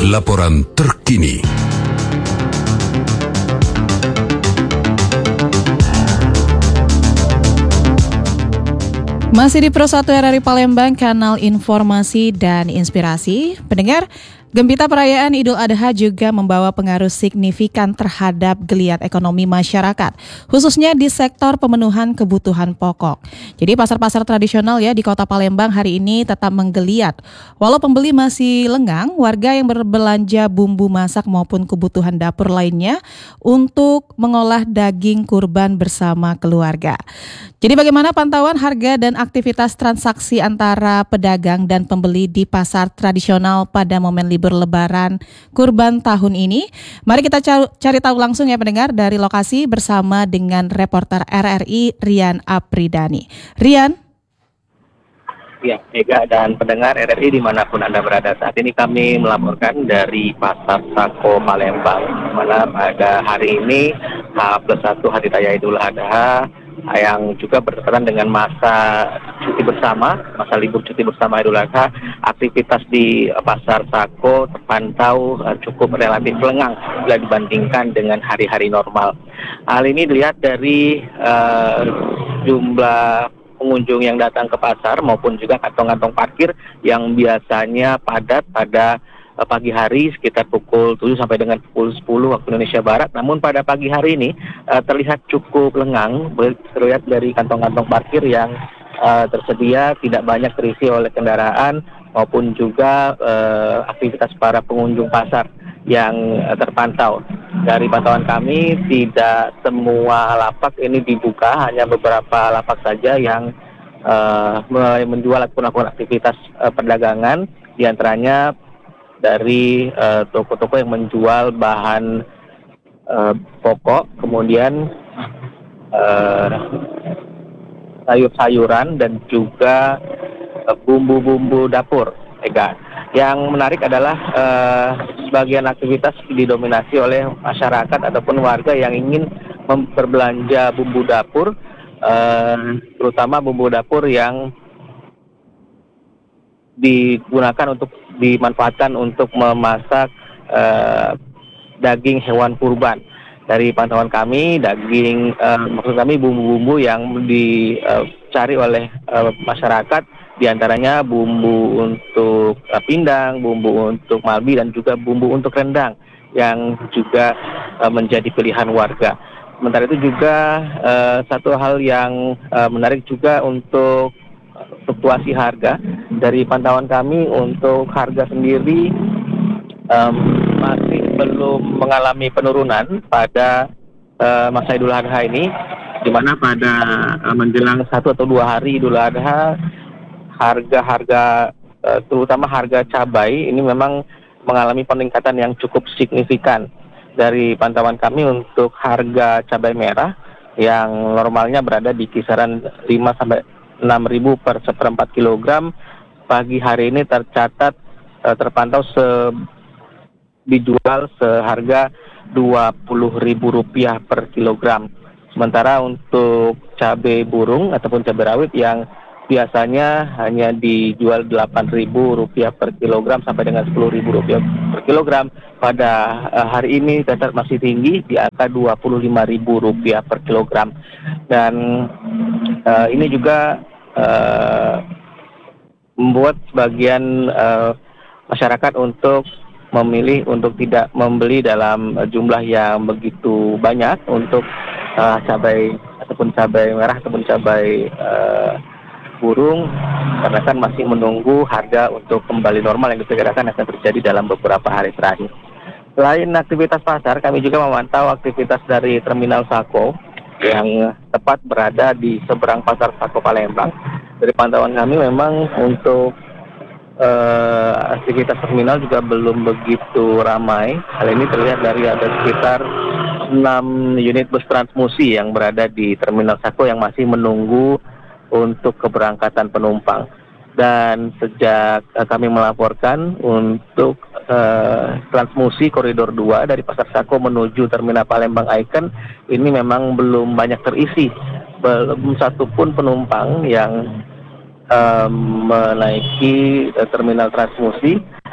Laporan terkini. Masih di Pro 1 RRI Palembang, kanal informasi dan inspirasi. Pendengar, gembita perayaan Idul Adha juga membawa pengaruh signifikan terhadap geliat ekonomi masyarakat, khususnya di sektor pemenuhan kebutuhan pokok. Jadi pasar-pasar tradisional ya di Kota Palembang hari ini tetap menggeliat. Walau pembeli masih lengang, warga yang berbelanja bumbu masak maupun kebutuhan dapur lainnya untuk mengolah daging kurban bersama keluarga. Jadi bagaimana pantauan harga dan aktivitas transaksi antara pedagang dan pembeli di pasar tradisional pada momen libur Lebaran Kurban tahun ini? Mari kita cari tahu langsung ya pendengar dari lokasi bersama dengan reporter RRI Rian Apridani. Rian. Ya, Ega dan pendengar RRI dimanapun Anda berada, saat ini kami melaporkan dari Pasar Sako Palembang, di mana pada hari ini H+1 Hari Raya Idul Adha yang juga bertepatan dengan masa cuti bersama, masa libur cuti bersama Idul Adha. Aktivitas di Pasar Sako terpantau cukup relatif lengang bila dibandingkan dengan hari-hari normal. Hal ini dilihat dari jumlah pengunjung yang datang ke pasar maupun juga kantong-kantong parkir yang biasanya padat pada pagi hari sekitar pukul 7 sampai dengan pukul 10 waktu Indonesia Barat. Namun pada pagi hari ini terlihat cukup lengang, terlihat dari kantong-kantong parkir yang tersedia tidak banyak terisi oleh kendaraan maupun juga aktivitas para pengunjung pasar yang terpantau. Dari pantauan kami, tidak semua lapak ini dibuka, hanya beberapa lapak saja yang mulai menjual ataupun melakukan aktivitas perdagangan, diantaranya dari toko-toko yang menjual bahan pokok, kemudian sayur-sayuran dan juga bumbu-bumbu dapur. Yang menarik adalah sebagian aktivitas didominasi oleh masyarakat ataupun warga yang ingin berbelanja bumbu dapur, terutama bumbu dapur yang dimanfaatkan untuk memasak daging hewan kurban. Dari pantauan kami, maksud kami bumbu-bumbu yang dicari oleh masyarakat, diantaranya bumbu untuk pindang, bumbu untuk malbi, dan juga bumbu untuk rendang yang juga menjadi pilihan warga. Sementara itu juga satu hal yang menarik juga untuk fluktuasi harga. Dari pantauan kami, untuk harga sendiri masih belum mengalami penurunan pada masa Idul Adha ini, di mana pada menjelang 1 atau 2 hari Idul Adha, harga-harga terutama harga cabai ini memang mengalami peningkatan yang cukup signifikan. Dari pantauan kami, untuk harga cabai merah yang normalnya berada di kisaran 5 sampai 6.000 per seperempat kilogram, pagi hari ini terpantau dijual seharga Rp20.000 per kilogram. Sementara untuk cabai burung ataupun cabai rawit yang biasanya hanya dijual Rp8.000 per kilogram sampai dengan Rp10.000 per kilogram, pada hari ini tetap masih tinggi di angka Rp25.000 per kilogram. Dan ini juga membuat sebagian masyarakat untuk memilih untuk tidak membeli dalam jumlah yang begitu banyak untuk cabai ataupun cabai merah ataupun cabai burung, karena kan masih menunggu harga untuk kembali normal yang diperkirakan akan terjadi dalam beberapa hari terakhir. Selain aktivitas pasar, kami juga memantau aktivitas dari Terminal Sako yang tepat berada di seberang Pasar Sako Palembang. Dari pantauan kami, memang untuk aktivitas terminal juga belum begitu ramai. Hal ini terlihat dari ada sekitar 6 unit bus transmusi yang berada di Terminal Sako yang masih menunggu untuk keberangkatan penumpang. Dan sejak kami melaporkan, untuk transmusi koridor 2 dari Pasar Sako menuju Terminal Palembang Icon ini memang belum banyak terisi. Belum satupun penumpang yang menaiki terminal transmusi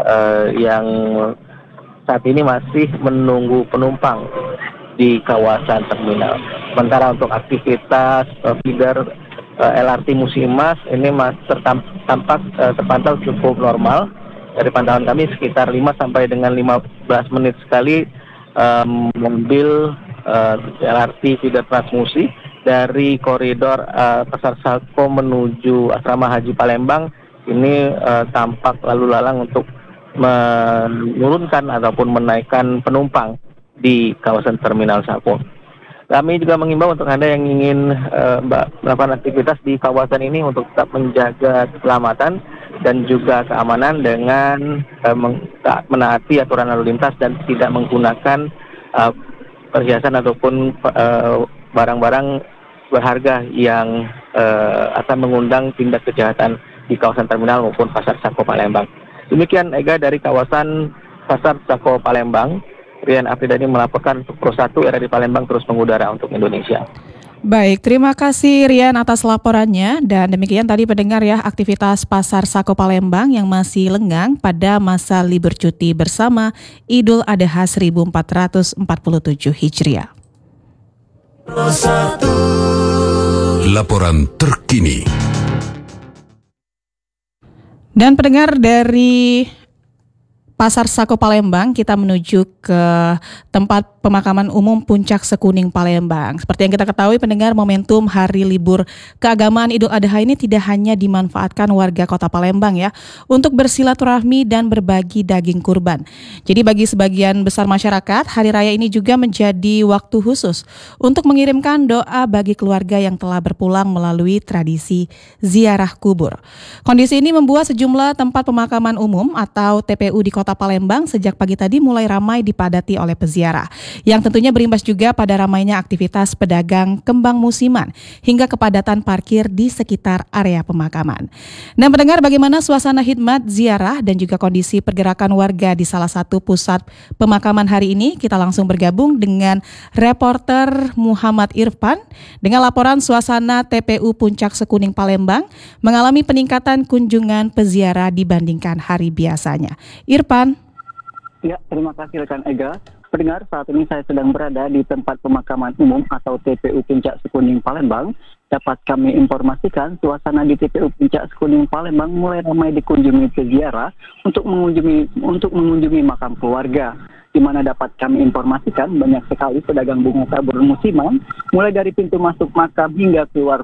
yang saat ini masih menunggu penumpang di kawasan terminal. Sementara untuk aktivitas feeder LRT Musimas ini tampak terpantau cukup normal. Dari pantauan kami sekitar 5 sampai dengan 15 menit sekali mobil LRT feeder Transmusi dari koridor Pasar Sako menuju Asrama Haji Palembang ini tampak lalu lalang untuk menurunkan ataupun menaikkan penumpang di kawasan Terminal Sako. Kami juga mengimbau untuk Anda yang ingin melakukan aktivitas di kawasan ini untuk tetap menjaga keselamatan dan juga keamanan dengan menaati aturan lalu lintas dan tidak menggunakan perhiasan ataupun barang-barang berharga yang akan mengundang tindak kejahatan di kawasan terminal maupun Pasar Sako Palembang. Demikian Ega dari kawasan Pasar Sako Palembang. Rian Afridani melaporkan untuk Pro 1 RRI Palembang terus mengudara untuk Indonesia. Baik, terima kasih Rian atas laporannya. Dan demikian tadi pendengar ya, aktivitas Pasar Sako Palembang yang masih lengang pada masa libur cuti bersama Idul Adha 1447 Hijriah. Pro 1. Laporan terkini. Dan pendengar dari Pasar Sako Palembang, kita menuju ke tempat pemakaman umum Puncak Sekuning Palembang. Seperti yang kita ketahui pendengar, momentum hari libur keagamaan Idul Adha ini tidak hanya dimanfaatkan warga Kota Palembang ya untuk bersilaturahmi dan berbagi daging kurban. Jadi bagi sebagian besar masyarakat, hari raya ini juga menjadi waktu khusus untuk mengirimkan doa bagi keluarga yang telah berpulang melalui tradisi ziarah kubur. Kondisi ini membuat sejumlah tempat pemakaman umum atau TPU di Kota Palembang sejak pagi tadi mulai ramai dipadati oleh peziarah, yang tentunya berimbas juga pada ramainya aktivitas pedagang kembang musiman hingga kepadatan parkir di sekitar area pemakaman. Nah, mendengar bagaimana suasana khidmat ziarah dan juga kondisi pergerakan warga di salah satu pusat pemakaman hari ini, kita langsung bergabung dengan reporter Muhammad Irfan dengan laporan suasana TPU Puncak Sekuning Palembang mengalami peningkatan kunjungan peziarah dibandingkan hari biasanya. Irfan. Ya, terima kasih rekan Ega. Pendengar, saat ini saya sedang berada di tempat pemakaman umum atau TPU Puncak Sekuning Palembang. Dapat kami informasikan, suasana di TPU Puncak Sekuning Palembang mulai ramai dikunjungi peziarah untuk mengunjungi makam keluarga. Di mana dapat kami informasikan banyak sekali pedagang bunga tabur musiman, mulai dari pintu masuk makam hingga keluar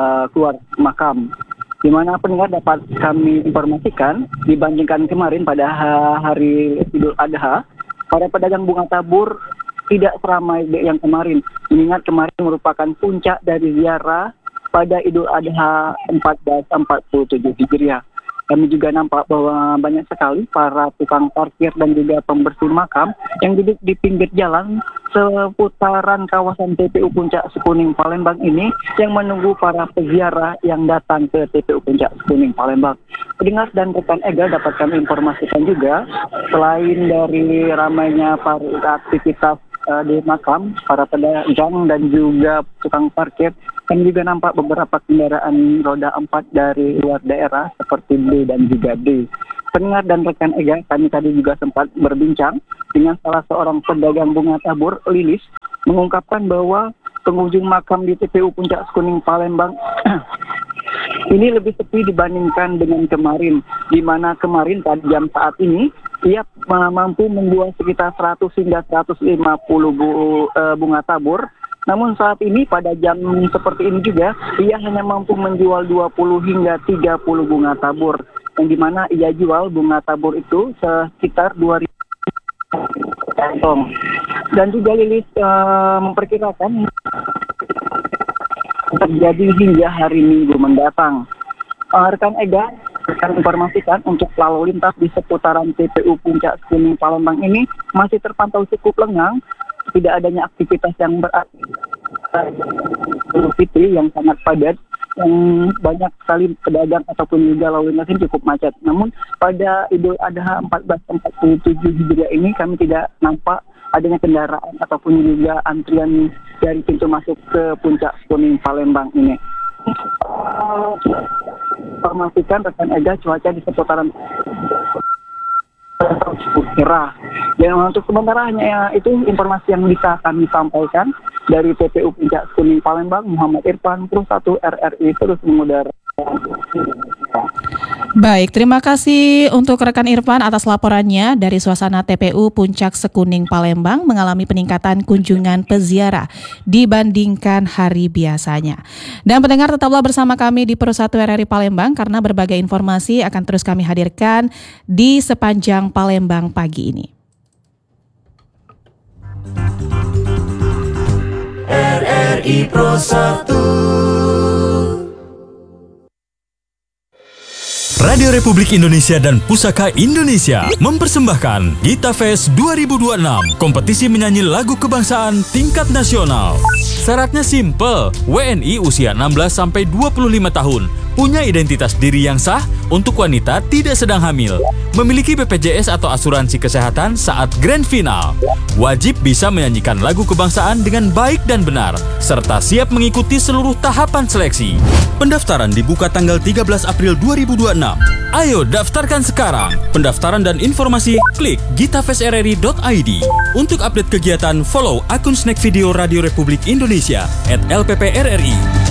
makam. Di mana pendengar dapat kami informasikan dibandingkan kemarin pada hari Idul Adha, para pedagang bunga tabur tidak seramai yang kemarin. Mengingat kemarin merupakan puncak dari ziarah pada Idul Adha 1447 Hijriah. Kami juga nampak bahwa banyak sekali para tukang parkir dan juga pembersih makam yang duduk di pinggir jalan seputaran kawasan TPU Puncak Sekuning Palembang ini yang menunggu para peziarah yang datang ke TPU Puncak Sekuning Palembang. Pendengar dan rekan Ega dapat kami informasikan juga, selain dari ramainya para aktivitas di makam, para pedagang dan juga tukang parkir, kami juga nampak beberapa kendaraan roda 4 dari luar daerah seperti B dan juga D. Pendengar dan rekan Ega, kami tadi juga sempat berbincang dengan salah seorang pedagang bunga tabur, Lilis, mengungkapkan bahwa pengunjung makam di TPU Puncak Sekuning Palembang ini lebih sepi dibandingkan dengan kemarin, di mana kemarin pada jam saat ini ia mampu menjual sekitar 100 hingga 150 bunga tabur. Namun saat ini pada jam seperti ini juga ia hanya mampu menjual 20 hingga 30 bunga tabur, yang dimana ia jual bunga tabur itu sekitar 2.000 kantong. Dan juga Lilis memperkirakan terjadi hingga hari Minggu mendatang. Rekan Ega akan informasikan untuk lalu lintas di seputaran TPU Puncak Sekuning Palembang ini masih terpantau cukup lengang. Tidak adanya aktivitas yang berarti Fitri yang sangat padat, yang banyak sekali pedagang ataupun juga lalu lintas ini cukup macet. Namun pada Idul Adha 1447 Hijriah ini kami tidak nampak adanya kendaraan ataupun juga antrian dari pintu masuk ke Puncak Sekuning Palembang ini. Informasikan rekan Ega, cuaca di seputaran merah. Dan untuk sementara hanya itu informasi yang bisa kami sampaikan dari TPU Puncak Sekuning Palembang. Muhammad Irfan, Pro 1 RRI terus mengudara. Baik, terima kasih untuk rekan Irfan atas laporannya dari suasana TPU Puncak Sekuning Palembang mengalami peningkatan kunjungan peziarah dibandingkan hari biasanya. Dan pendengar tetaplah bersama kami di Pro 1 RRI Palembang karena berbagai informasi akan terus kami hadirkan di sepanjang Palembang pagi ini. RRI Pro 1. Radio Republik Indonesia dan Pusaka Indonesia mempersembahkan Gita Fest 2026, kompetisi menyanyi lagu kebangsaan tingkat nasional. Syaratnya simple, WNI usia 16-25 tahun, punya identitas diri yang sah, untuk wanita tidak sedang hamil, memiliki BPJS atau asuransi kesehatan saat grand final, wajib bisa menyanyikan lagu kebangsaan dengan baik dan benar, serta siap mengikuti seluruh tahapan seleksi. Pendaftaran dibuka tanggal 13 April 2026. Ayo daftarkan sekarang. Pendaftaran dan informasi klik gitafestrri.id. Untuk update kegiatan, follow akun Snack Video Radio Republik Indonesia @LPPRRI.